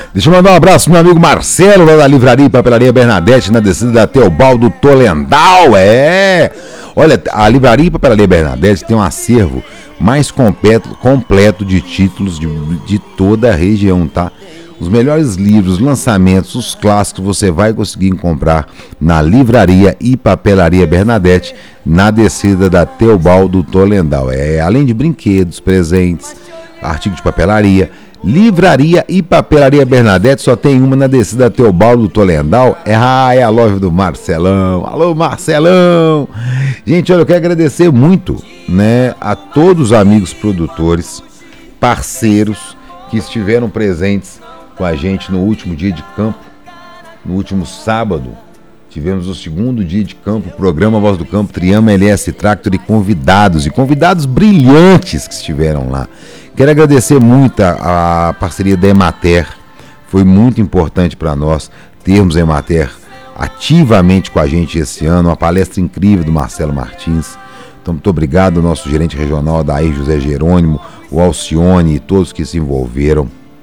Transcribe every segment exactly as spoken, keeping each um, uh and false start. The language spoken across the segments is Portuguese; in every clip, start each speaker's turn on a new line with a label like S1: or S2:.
S1: Deixa eu mandar um abraço pro meu amigo Marcelo, lá da Livraria e Papelaria Bernadette, na descida da Teobaldo Tolendal. É! Olha, a Livraria e Papelaria Bernadette tem um acervo mais completo, completo de títulos de, de toda a região, tá? Os melhores livros, lançamentos, os clássicos você vai conseguir comprar na Livraria e Papelaria Bernadette, na descida da Teobaldo Tolendal. É, além de brinquedos, presentes, artigos de papelaria, Livraria e Papelaria Bernadette só tem uma na descida da Teobaldo Tolendal. É, ah, é a loja do Marcelão. Alô, Marcelão! Gente, olha, eu quero agradecer muito, né, a todos os amigos produtores, parceiros que estiveram presentes com a gente no último dia de campo. No último sábado tivemos o segundo dia de campo, programa Voz do Campo, Triama L S Tractor, e convidados, e convidados brilhantes que estiveram lá. Quero agradecer muito a, a parceria da Emater. Foi muito importante para nós termos a Emater ativamente com a gente esse ano. Uma palestra incrível do Marcelo Martins. Então, muito obrigado ao nosso gerente regional, Daí José Jerônimo, o Alcione e todos que se envolveram.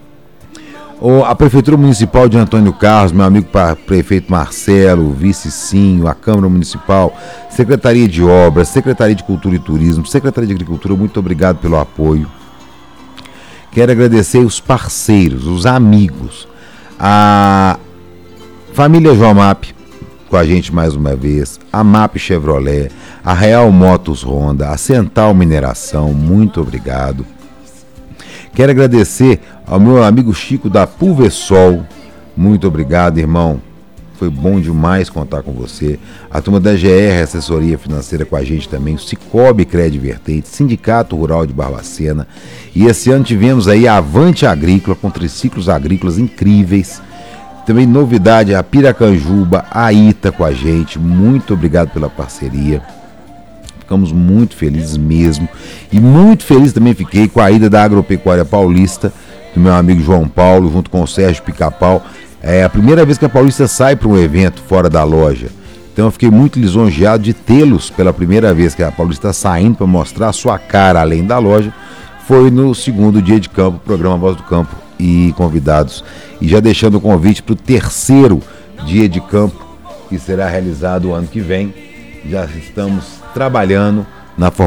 S1: A Prefeitura Municipal de Antônio Carlos, meu amigo prefeito Marcelo, o vice Cinho, a Câmara Municipal, Secretaria de Obras, Secretaria de Cultura e Turismo, Secretaria de Agricultura, muito obrigado pelo apoio. Quero agradecer os parceiros, os amigos, a família Jomap com a gente mais uma vez, a M A P Chevrolet, a Real Motos Honda, a Central Mineração, muito obrigado. Quero agradecer ao meu amigo Chico da Pulversol, muito obrigado, irmão. Foi bom demais contar com você. A turma da G R Assessoria Financeira com a gente também, o Cicobi Crédito Vertente, Sindicato Rural de Barbacena. E esse ano tivemos aí a Avante Agrícola, com triciclos agrícolas incríveis. Também novidade, a Piracanjuba, a Ita com a gente. Muito obrigado pela parceria. Ficamos muito felizes mesmo. E muito feliz também fiquei com a ida da Agropecuária Paulista, do meu amigo João Paulo, junto com o Sérgio Pica-Pau. É a primeira vez que a Paulista sai para um evento fora da loja. Então eu fiquei muito lisonjeado de tê-los pela primeira vez que a Paulista está saindo para mostrar a sua cara além da loja. Foi no segundo dia de campo, programa Voz do Campo e convidados. E já deixando o convite para o terceiro dia de campo, que será realizado o ano que vem. Já estamos trabalhando na formação